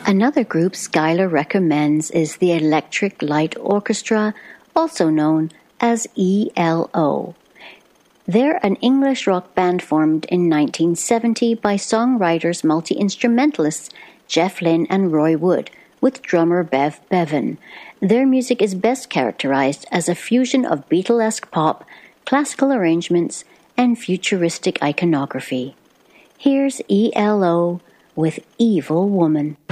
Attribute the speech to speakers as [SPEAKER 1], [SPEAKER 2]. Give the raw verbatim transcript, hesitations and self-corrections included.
[SPEAKER 1] Another group Schuyler recommends is the Electric Light Orchestra, also known as E L O. They're an English rock band formed in nineteen seventy by songwriters multi-instrumentalists Jeff Lynne and Roy Wood, with drummer Bev Bevan. Their music is best characterized as a fusion of Beatlesque pop, classical arrangements, and futuristic iconography. Here's E L O with Evil Woman.